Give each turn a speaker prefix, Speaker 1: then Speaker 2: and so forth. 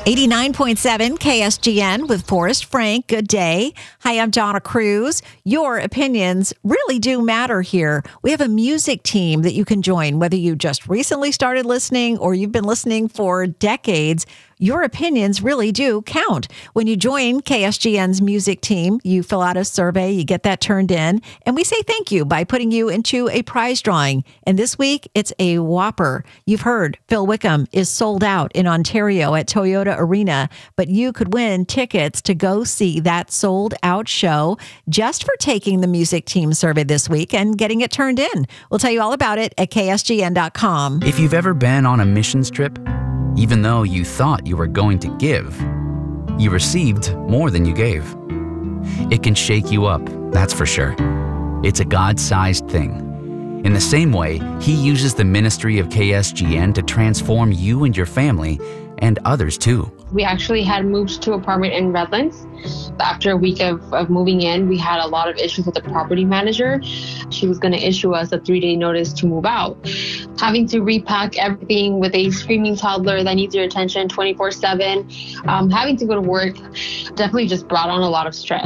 Speaker 1: 89.7 KSGN with Forrest Frank. Good day. Hi, I'm Donna Cruz. Your opinions really do matter here. We have a music team that you can join, whether you just recently started listening or you've been listening for decades. Your opinions really do count. When you join KSGN's music team, you fill out a survey, you get that turned in, and we say thank you by putting you into a prize drawing. And this week, it's a whopper. You've heard Phil Wickham is sold out in Ontario at Toyota Arena, but you could win tickets to go see that sold out show just for taking the music team survey this week and getting it turned in. We'll tell you all about it at ksgn.com.
Speaker 2: If you've ever been on a missions trip, even though you thought you were going to give, you received more than you gave. It can shake you up, that's for sure. It's a God-sized thing. In the same way, He uses the ministry of KSGN to transform you and your family and others too.
Speaker 3: We actually had moved to an apartment in Redlands. After a week of moving in, we had a lot of issues with the property manager. She was going to issue us a 3-day notice to move out. Having to repack everything with a screaming toddler that needs your attention 24/7, having to go to work definitely just brought on a lot of stress.